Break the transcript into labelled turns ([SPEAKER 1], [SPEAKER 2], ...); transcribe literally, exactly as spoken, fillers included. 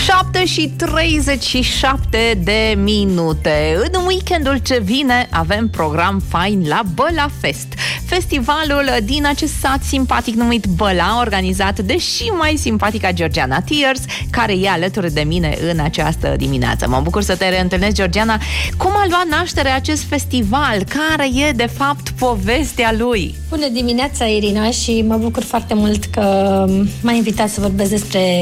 [SPEAKER 1] șapte și treizeci și șapte de minute. În weekendul ce vine avem program fain la Băla Fest. Festivalul din acest sat simpatic numit Băla, organizat de și mai simpatica Georgiana Tears, care e alături de mine în această dimineață. Mă bucur să te reîntâlnesc, Georgiana. Cum a luat naștere acest festival? Care e, de fapt, povestea lui?
[SPEAKER 2] Bună dimineața, Irina, și mă bucur foarte mult că m-ai invitat să vorbesc despre